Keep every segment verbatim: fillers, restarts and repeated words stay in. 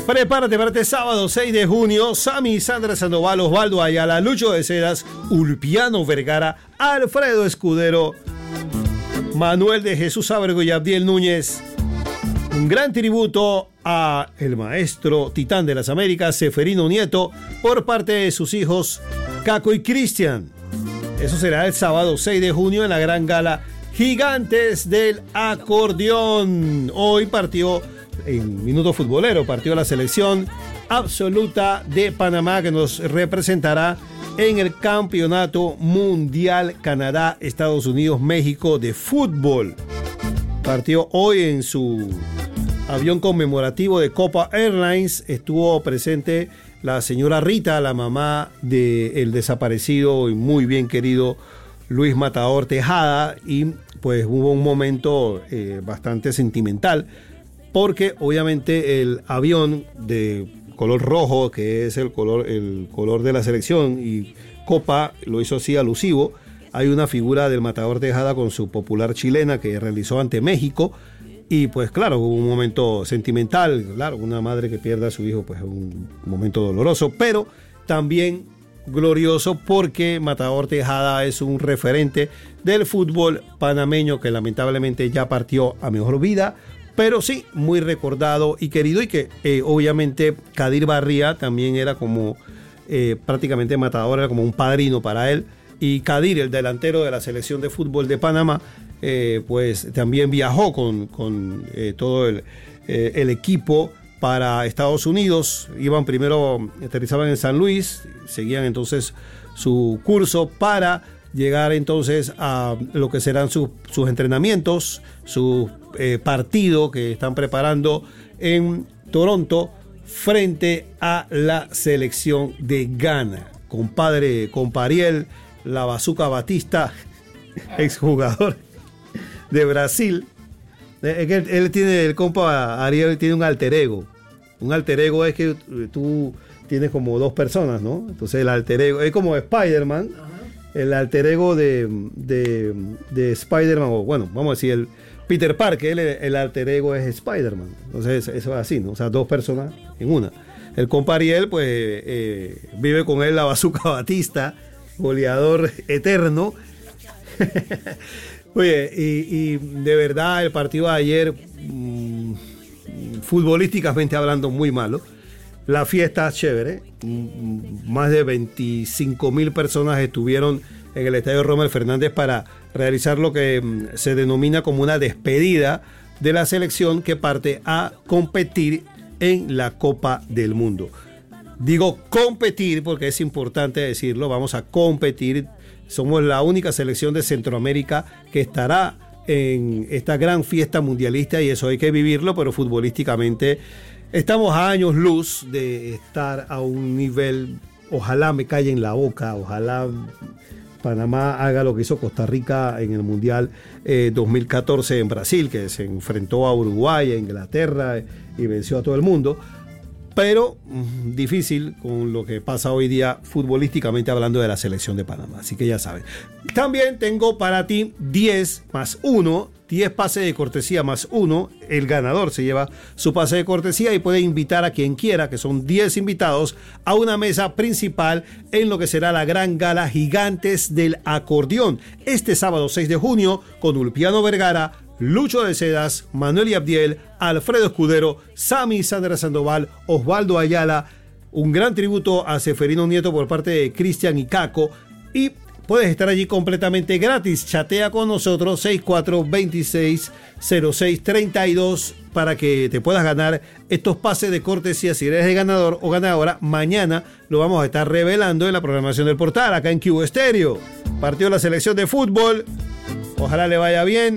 Prepárate para este sábado seis de junio. Sammy, Sandra Sandoval, Osvaldo Ayala, Lucho de Sedas, Ulpiano Vergara, Alfredo Escudero, Manuel de Jesús Ábrego y Abdiel Núñez. Un gran tributo a el maestro titán de las Américas, Seferino Nieto, por parte de sus hijos Caco y Cristian. Eso será el sábado seis de junio en la gran gala Gigantes del Acordeón. Hoy partió en Minuto Futbolero, partió la selección absoluta de Panamá, que nos representará en el Campeonato Mundial Canadá, Estados Unidos, México de fútbol. Partió hoy en su avión conmemorativo de Copa Airlines. Estuvo presente la señora Rita, la mamá del desaparecido y muy bien querido Luis Matador Tejada, y pues hubo un momento eh, bastante sentimental, porque obviamente el avión de color rojo, que es el color, el color de la selección, y Copa lo hizo así alusivo, hay una figura del Matador Tejada con su popular chilena que realizó ante México, y pues claro, hubo un momento sentimental, claro, una madre que pierda a su hijo, pues es un momento doloroso, pero también glorioso, porque Matador Tejada es un referente del fútbol panameño que lamentablemente ya partió a mejor vida, pero sí, muy recordado y querido, y que eh, obviamente Kadir Barría también era como eh, prácticamente Matador, era como un padrino para él, y Kadir, el delantero de la selección de fútbol de Panamá, eh, pues también viajó con, con eh, todo el, eh, el equipo para Estados Unidos. Iban primero, aterrizaban en San Luis, seguían entonces su curso para llegar entonces a lo que serán sus, sus entrenamientos, su eh, partido que están preparando en Toronto frente a la selección de Ghana. Compadre, compariel, la Bazooka Batista, exjugador de Brasil. Es que él, él tiene, el compa Ariel tiene un alter ego. Un alter ego es que tú tienes como dos personas, ¿no? Entonces el alter ego es como Spider-Man. Ajá. El alter ego de, de, de Spider-Man, o bueno, vamos a decir, el Peter Parker, el, el alter ego es Spider-Man. Entonces eso es así, ¿no? O sea, dos personas en una. El compa Ariel, pues, eh, vive con él la Bazooka Batista, goleador eterno. Oye, y, y de verdad el partido de ayer, mmm, futbolísticamente hablando, muy malo. La fiesta chévere, más de veinticinco mil personas estuvieron en el Estadio Rommel Fernández para realizar lo que se denomina como una despedida de la selección que parte a competir en la Copa del Mundo. Digo competir porque es importante decirlo, vamos a competir. Somos la única selección de Centroamérica que estará en esta gran fiesta mundialista, y eso hay que vivirlo, pero futbolísticamente estamos a años luz de estar a un nivel, ojalá me calle en la boca, ojalá Panamá haga lo que hizo Costa Rica en el Mundial eh, dos mil catorce en Brasil, que se enfrentó a Uruguay, a Inglaterra y venció a todo el mundo. Pero mmm, difícil con lo que pasa hoy día futbolísticamente hablando de la selección de Panamá. Así que ya saben. También tengo para ti diez más uno, diez pases de cortesía más uno. El ganador se lleva su pase de cortesía y puede invitar a quien quiera, que son diez invitados, a una mesa principal en lo que será la gran gala Gigantes del Acordeón. Este sábado seis de junio con Ulpiano Vergara, Lucho de Sedas, Manuel y Abdiel, Alfredo Escudero, Sammy, Sandra Sandoval, Osvaldo Ayala. Un gran tributo a Seferino Nieto por parte de Cristian y Caco. Y puedes estar allí completamente gratis. Chatea con nosotros seis cuatro dos seis cero seis tres dos para que te puedas ganar estos pases de cortesía. Si eres el ganador o ganadora, mañana lo vamos a estar revelando en la programación del portal, acá en Cubo Estéreo. Partió la selección de fútbol. Ojalá le vaya bien,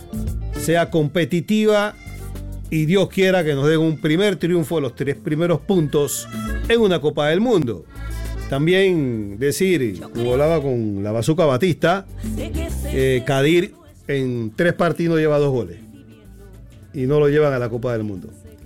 sea competitiva y Dios quiera que nos den un primer triunfo, los tres primeros puntos en una Copa del Mundo. También decir, como hablaba con la Bazooka Batista, eh, Kadir en tres partidos lleva dos goles y no lo llevan a la Copa del Mundo.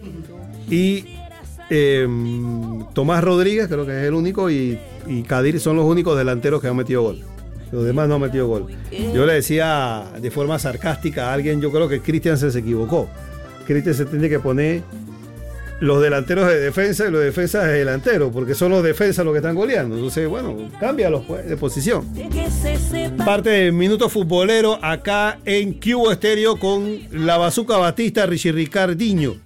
Y eh, Tomás Rodríguez creo que es el único, y, y Kadir son los únicos delanteros que han metido gol. Los demás no han metido gol. Yo le decía de forma sarcástica a alguien, yo creo que Cristian se equivocó. Cristian se tiene que poner los delanteros de defensa y los defensas de delanteros, porque son los defensas los que están goleando. Entonces, bueno, cámbialos pues, de posición. Parte del Minuto Futbolero acá en Cubo Estéreo con la Bazuca Batista, Richie Ricardinho.